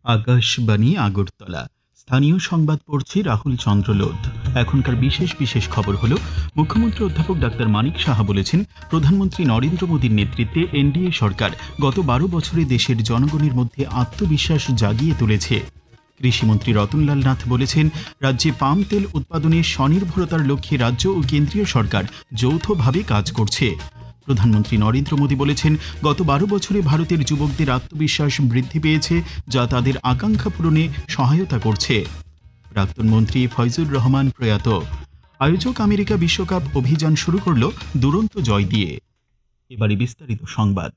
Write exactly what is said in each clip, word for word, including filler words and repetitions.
আকাশবাণী আগরতলা। স্থানীয় সংবাদ পড়ছি রাহুল চন্দ্রলোধ। এখনকার বিশেষ বিশেষ খবর হলো, মুখ্যমন্ত্রী অধ্যাপক ডাক্তার মানিক সাহা বলেছেন, প্রধানমন্ত্রী নরেন্দ্র মোদীর নেতৃত্বে এনডিএ সরকার গত বারো বছরে দেশের জনগণের মধ্যে আত্মবিশ্বাস জাগিয়ে তুলেছে। কৃষিমন্ত্রী রতনলাল নাথ বলেছেন, রাজ্যে পাম তেল উৎপাদনে স্বনির্ভরতার লক্ষ্যে রাজ্য ও কেন্দ্রীয় সরকার যৌথভাবে কাজ করছে। প্রধানমন্ত্রী নরেন্দ্র মোদী বলেছেন, গত বারো বছরে ভারতের যুবকদের আত্মবিশ্বাস বৃদ্ধি পেয়েছে, যা তাদের আকাঙ্ক্ষা পূরণে সহায়তা করছে। প্রাক্তন মন্ত্রী ফয়জুর রহমান প্রয়াত। আয়োজক আমেরিকা বিশ্বকাপ অভিযান শুরু করল দুরন্ত জয় দিয়ে। এবারে বিস্তারিত সংবাদ।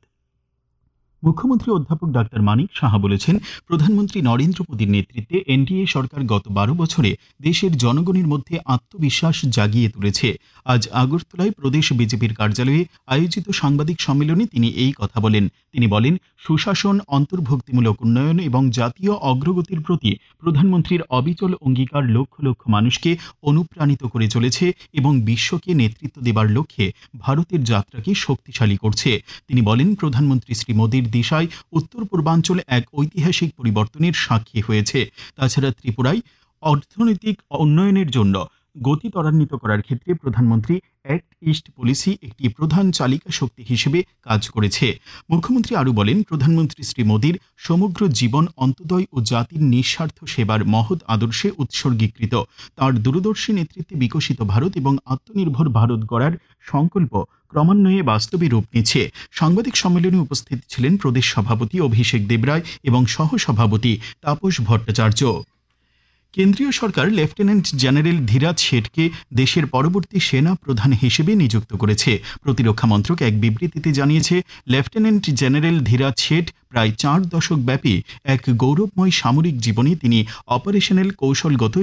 মুখ্যমন্ত্রী অধ্যাপক ডাক্তার মানিক সাহা বলেছেন, প্রধানমন্ত্রী নরেন্দ্র মোদীর নেতৃত্বে এনডিএ সরকার গত বারো বছরে দেশের জনগণের মধ্যে আত্মবিশ্বাস জাগিয়ে তুলেছে। আজ আগরতলায় প্রদেশ বিজেপির কার্যালয়ে আয়োজিত সাংবাদিক সম্মেলনে তিনি এই কথা বলেন। তিনি বলেন, সুশাসন, অন্তর্ভুক্তিমূলক উন্নয়ন এবং জাতীয় অগ্রগতির প্রতি প্রধানমন্ত্রীর অবিচল অঙ্গীকার লক্ষ লক্ষ মানুষকে অনুপ্রাণিত করে চলেছে এবং বিশ্বকে নেতৃত্ব দেবার লক্ষ্যে ভারতের যাত্রাকে শক্তিশালী করছে। তিনি বলেন, প্রধানমন্ত্রী শ্রী মোদীর দিশায় উত্তর পূর্বাঞ্চল এক ঐতিহাসিক পরিবর্তনের সাক্ষী হয়েছে। তাছাড়া ত্রিপুরায় অর্থনৈতিক উন্নয়নের জন্য গতি ত্বরান্বিত করার ক্ষেত্রে প্রধানমন্ত্রী অ্যাক্ট ইস্ট পলিসি একটি প্রধান চালিকা শক্তি হিসেবে কাজ করেছে। মুখ্যমন্ত্রী আরও বলেন, প্রধানমন্ত্রী শ্রী মোদীর সমগ্র জীবন অন্তোদয় ও জাতির নিঃস্বার্থ সেবার মহৎ আদর্শে উৎসর্গীকৃত। তাঁর দূরদর্শী নেতৃত্বে বিকশিত ভারত এবং আত্মনির্ভর ভারত গড়ার সংকল্প ক্রমান্বয়ে বাস্তবে রূপ নিচ্ছে। সাংবাদিক সম্মেলনে উপস্থিত ছিলেন প্রদেশ সভাপতি অভিষেক দেবরায় এবং সহসভাপতি তাপস ভট্টাচার্য। কেন্দ্রীয় সরকার লেফটেন্যান্ট জেনারেল ধীরাজ শেঠকে দেশের পরবর্তী সেনা প্রধান হিসেবে নিযুক্ত করেছে। প্রতিরক্ষা মন্ত্রক এক বিবৃতিতে জানিয়েছে, লেফটেন্যান্ট জেনারেল ধীরাজ শেঠ প্রায় চার দশক ব্যাপী এক গৌরবময় সামরিক জীবনে তিনি অপারেশনাল কৌশলগত